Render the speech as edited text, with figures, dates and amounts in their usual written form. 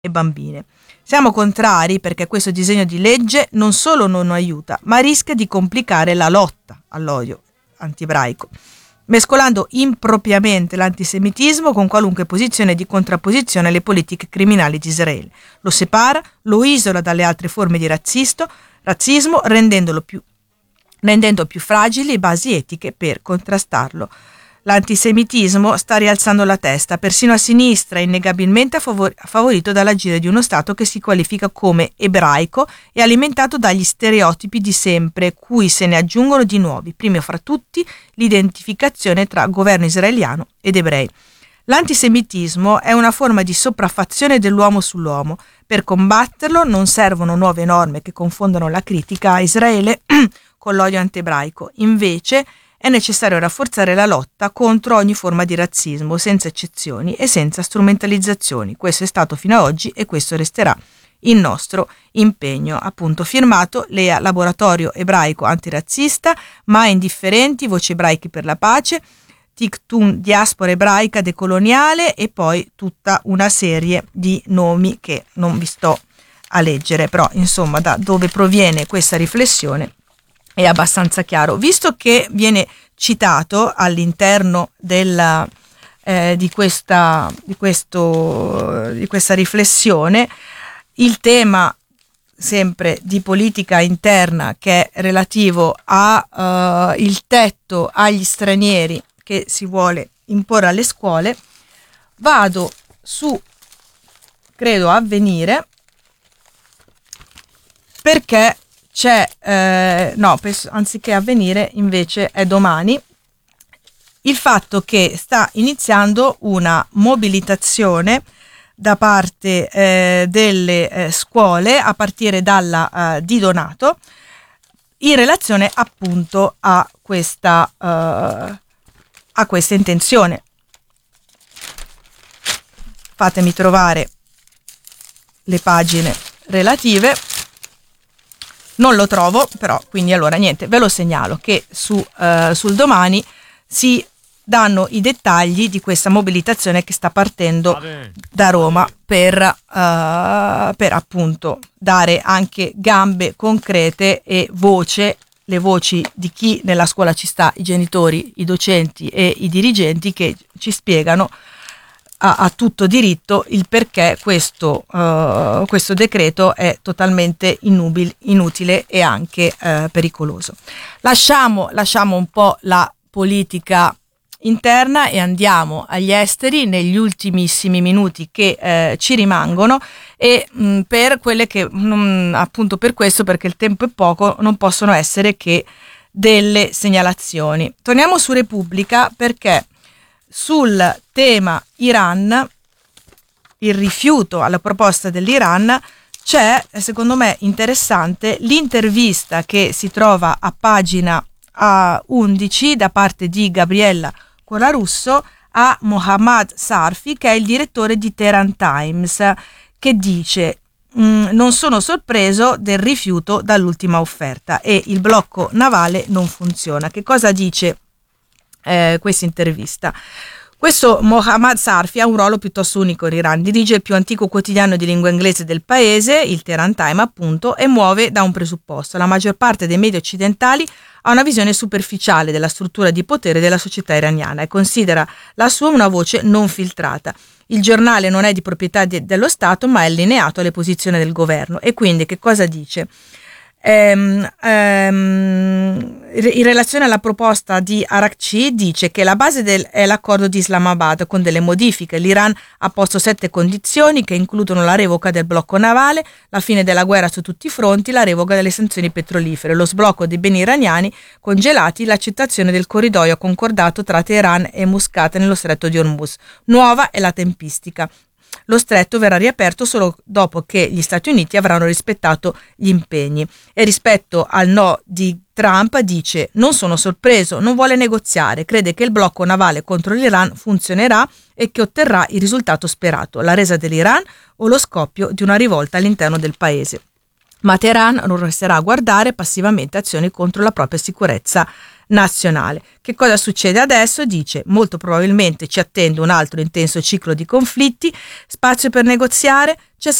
e bambine. Siamo contrari perché questo disegno di legge non solo non aiuta, ma rischia di complicare la lotta all'odio antiebraico, mescolando impropriamente l'antisemitismo con qualunque posizione di contrapposizione alle politiche criminali di Israele. Lo separa, lo isola dalle altre forme di razzismo, rendendo più fragili le basi etiche per contrastarlo. L'antisemitismo sta rialzando la testa, persino a sinistra, innegabilmente favorito dall'agire di uno Stato che si qualifica come ebraico e alimentato dagli stereotipi di sempre, cui se ne aggiungono di nuovi, primo fra tutti l'identificazione tra governo israeliano ed ebrei. L'antisemitismo è una forma di sopraffazione dell'uomo sull'uomo. Per combatterlo non servono nuove norme che confondano la critica a Israele con l'odio antiebraico. Invece è necessario rafforzare la lotta contro ogni forma di razzismo, senza eccezioni e senza strumentalizzazioni. Questo è stato fino ad oggi e questo resterà il nostro impegno. Appunto, firmato Lea, Laboratorio Ebraico Antirazzista, Mai Indifferenti, Voci Ebraiche per la Pace, Tictun, Diaspora Ebraica Decoloniale, e poi tutta una serie di nomi che non vi sto a leggere, però insomma da dove proviene questa riflessione è abbastanza chiaro, visto che viene citato all'interno di questa riflessione il tema sempre di politica interna, che è relativo a il tetto agli stranieri che si vuole imporre alle scuole. Vado su, credo, Avvenire, perché c'è, anziché Avvenire invece è Domani, il fatto che sta iniziando una mobilitazione da parte delle scuole a partire dalla di Donato in relazione appunto a questa intenzione. Fatemi trovare le pagine relative. Non lo trovo, però, quindi allora niente, ve lo segnalo che sul Domani si danno i dettagli di questa mobilitazione che sta partendo da Roma per appunto dare anche gambe concrete e le voci di chi nella scuola ci sta, i genitori, i docenti e i dirigenti, che ci spiegano a tutto diritto il perché questo decreto è totalmente inutile e anche pericoloso. Lasciamo un po' la politica interna e andiamo agli esteri negli ultimissimi minuti che ci rimangono, e per quelle che appunto per questo, perché il tempo è poco, non possono essere che delle segnalazioni. Torniamo su Repubblica, perché sul tema Iran, il rifiuto alla proposta dell'Iran, c'è, secondo me interessante, l'intervista che si trova a pagina 11 da parte di Gabriella Colarusso a Mohammad Sarfi, che è il direttore di Tehran Times, che dice: non sono sorpreso del rifiuto dall'ultima offerta e il blocco navale non funziona. Che cosa dice questa intervista? Questo Mohammad Sarfi ha un ruolo piuttosto unico in Iran, dirige il più antico quotidiano di lingua inglese del paese, il Tehran Times appunto, e muove da un presupposto: la maggior parte dei media occidentali ha una visione superficiale della struttura di potere della società iraniana e considera la sua una voce non filtrata. Il giornale non è di proprietà dello Stato, ma è allineato alle posizioni del governo. E quindi che cosa dice? In relazione alla proposta di Arakci, dice che la base è l'accordo di Islamabad con delle modifiche. L'Iran ha posto 7 condizioni che includono la revoca del blocco navale, la fine della guerra su tutti i fronti, la revoca delle sanzioni petrolifere, lo sblocco dei beni iraniani congelati, l'accettazione del corridoio concordato tra Teheran e Muscat nello stretto di Hormuz. Nuova è la tempistica. Lo stretto verrà riaperto solo dopo che gli Stati Uniti avranno rispettato gli impegni. E rispetto al no di Trump dice: non sono sorpreso, non vuole negoziare, crede che il blocco navale contro l'Iran funzionerà e che otterrà il risultato sperato, la resa dell'Iran o lo scoppio di una rivolta all'interno del paese. Ma Teheran non resterà a guardare passivamente azioni contro la propria sicurezza nazionale. Che cosa succede adesso? Dice: molto probabilmente ci attende un altro intenso ciclo di conflitti, spazio per negoziare,